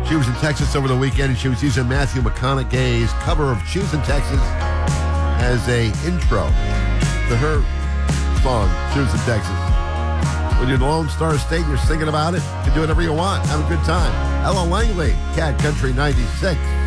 She was in Texas over the weekend, and she was using Matthew McConaughey's cover of Choosing Texas as a intro to her song, Choosing Texas. When you're in the Lone Star State and you're singing about it, you can do whatever you want. Have a good time. Ella Langley, Cat Country 96.